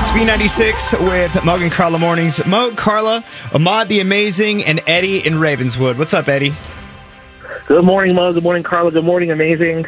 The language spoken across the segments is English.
It's B96 with Mo and Carla Mornings. Mo, Carla, Ahmad the Amazing, and Eddie in Ravenswood. What's up, Eddie? Good morning, Mo. Good morning, Carla. Good morning, Amazing.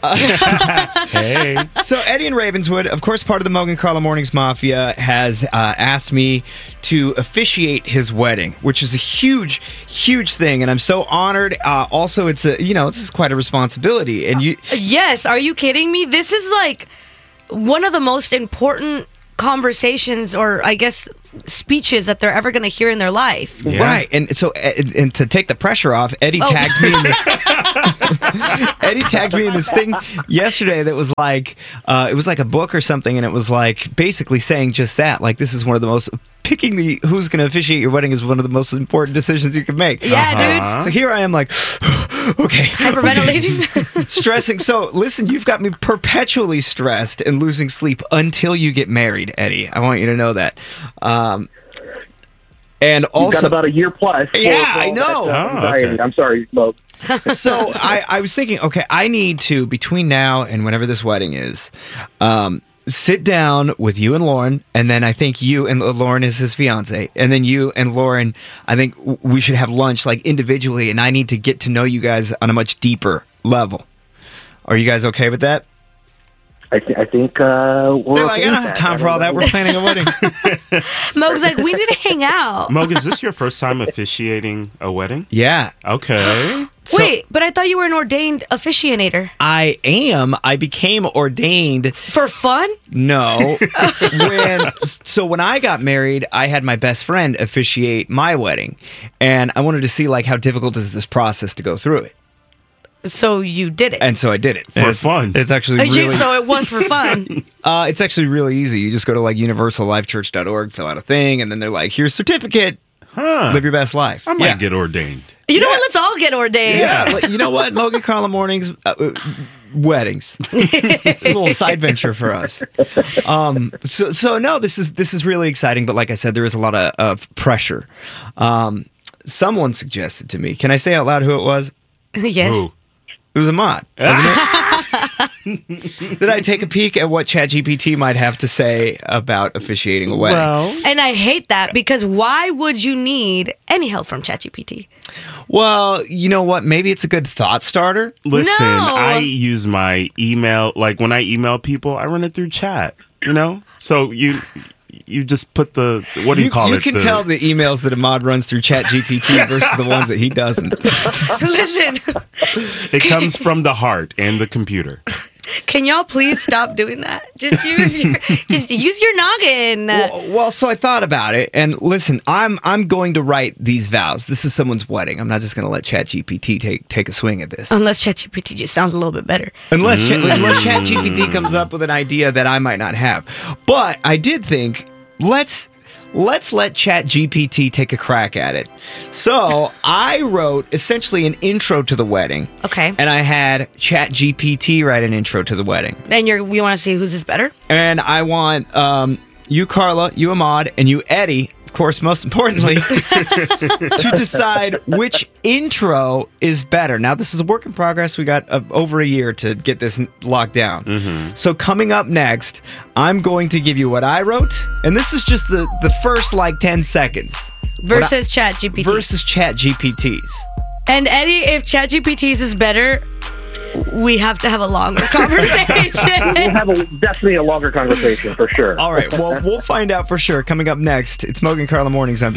Hey. So Eddie in Ravenswood, of course, part of the Mo and Carla Mornings Mafia, has asked me to officiate his wedding, which is a huge, huge thing, and I'm so honored. Also, it's this is quite a responsibility. And you, Yes, are you kidding me? This is like one of the most important conversations, or I guess speeches, that they're ever going to hear in their life. Yeah. right? And so, and to take the pressure off, Eddie tagged me in this. Eddie tagged me in this thing yesterday that was like, it was like a book or something, and it was like basically saying just that. Like, this is one of the most, picking the who's going to officiate your wedding is one of the most important decisions you can make. Yeah, So here I am, like, okay, Hyperventilating. stressing. So listen, you've got me perpetually stressed and losing sleep until you get married, Eddie. I want you to know that. And You've also, got about a year plus. Yeah, for I know. anxiety. okay. I'm sorry, Mo. so I was thinking, okay, I need to, between now and whenever this wedding is, sit down with you and Lauren, and then I think you and Lauren is his fiance, and then you and Lauren, I think we should have lunch like individually, and I need to get to know you guys on a much deeper level. Are you guys okay with that? I think we're They're like, okay I don't with have that. time for all that. We're planning a wedding. Mo's like, we need to hang out. Moog, is this your first time officiating a wedding? Yeah. Okay. So Wait, but I thought you were an ordained officiator. I am. I became ordained. For fun? No. When I got married, I had my best friend officiate my wedding, and I wanted to see like how difficult is this process to go through it, So you did it. and so I did it For fun. It's actually really, So it was for fun. it's actually really easy. You just go to like universallifechurch.org, fill out a thing, and then they're like, "Here's a certificate. Live your best life." I might get ordained. You know what? Let's all get ordained. Yeah, like, you know what? Mogan Carla Mornings, weddings, a little side venture for us. So no, this is really exciting. But like I said, there is a lot of pressure. Someone suggested to me. Can I say out loud who it was? Yes. Ooh. It was Ahmad, wasn't it? Did I take a peek at what ChatGPT might have to say about officiating a wedding? And I hate that, because why would you need any help from ChatGPT? Well, you know what? Maybe it's a good thought starter. Listen, No. I use my email, like when I email people, I run it through chat, So you just put the, what do you call it? You can tell the emails that Ahmad runs through ChatGPT versus the ones that he doesn't. Listen, It comes from the heart and the computer. can y'all please stop doing that? Just use your noggin. Well, so I thought about it, and listen, I'm going to write these vows. This is someone's wedding. I'm not just going to let ChatGPT take a swing at this. Unless ChatGPT just sounds a little bit better. Unless ChatGPT comes up with an idea that I might not have. But I did think, let's let ChatGPT take a crack at it. So I wrote essentially an intro to the wedding. Okay. And I had ChatGPT write an intro to the wedding. And you want to see whose is better? And I want you, Carla, you, Ahmad, and you, Eddie, of course, most importantly, to decide which intro is better. Now, this is a work in progress. We got over a year to get this locked down. So coming up next, I'm going to give you what I wrote, and this is just the first, 10 seconds. Versus ChatGPT. Versus ChatGPT's. And Eddie, if ChatGPT's is better, we have to have a longer conversation. We'll have definitely a longer conversation for sure. All right, well, we'll find out for sure. Coming up next, it's Mo and Carla Mornings on